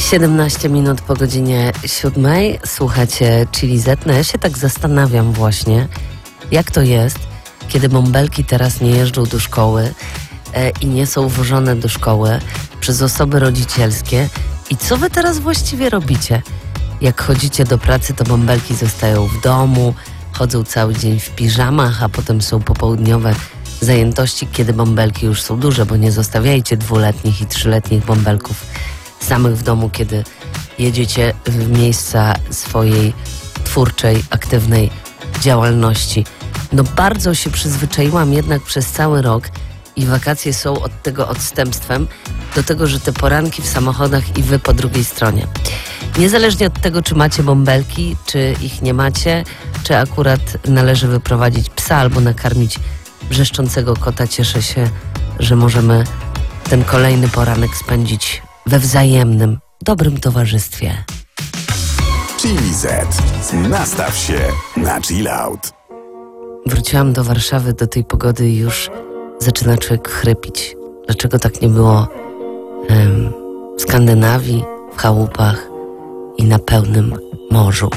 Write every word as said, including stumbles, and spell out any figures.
siedemnaście minut po godzinie siódmej. Słuchacie Chili Z. No ja się tak zastanawiam właśnie, jak to jest, kiedy bąbelki teraz nie jeżdżą do szkoły e, i nie są wożone do szkoły przez osoby rodzicielskie. I co wy teraz właściwie robicie? Jak chodzicie do pracy, to bąbelki zostają w domu, chodzą cały dzień w piżamach, a potem są popołudniowe zajętości, kiedy bąbelki już są duże, bo nie zostawiajcie dwuletnich i trzyletnich bąbelków samych w domu, kiedy jedziecie w miejsca swojej twórczej, aktywnej działalności. No bardzo się przyzwyczaiłam jednak przez cały rok i wakacje są od tego odstępstwem do tego, że te poranki w samochodach i wy po drugiej stronie. Niezależnie od tego, czy macie bąbelki, czy ich nie macie, czy akurat należy wyprowadzić psa albo nakarmić wrzeszczącego kota, cieszę się, że możemy ten kolejny poranek spędzić we wzajemnym, dobrym towarzystwie. Chili Z. Nastaw się na chill out. Wróciłam do Warszawy, do tej pogody i już zaczyna człowiek chrypić. Dlaczego tak nie było em, w Skandynawii, w chałupach i na pełnym morzu?